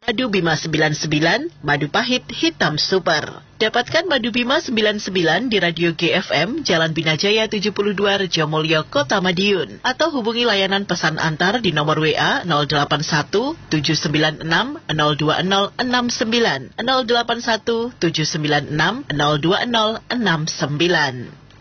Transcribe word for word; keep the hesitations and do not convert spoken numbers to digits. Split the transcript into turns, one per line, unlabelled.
Madu Bima sembilan puluh sembilan, madu pahit hitam super. Dapatkan Madu Bima sembilan puluh sembilan di Radio G F M, Jalan Binajaya tujuh puluh dua, Rejomulyo, Kota Madiun. Atau hubungi layanan pesan antar di nomor W A nol delapan satu tujuh sembilan enam nol dua nol enam sembilan, nol delapan satu tujuh sembilan enam nol dua nol enam sembilan.